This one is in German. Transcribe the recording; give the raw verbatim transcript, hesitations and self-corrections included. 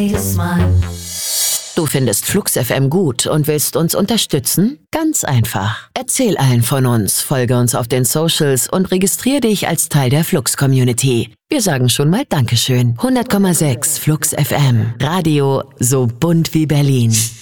Jedes Mal. Du findest Flux F M gut und willst uns unterstützen? Ganz einfach. Erzähl allen von uns, folge uns auf den Socials und registrier dich als Teil der Flux-Community. Wir sagen schon mal Dankeschön. hundert Komma sechs Flux F M. Radio so bunt wie Berlin.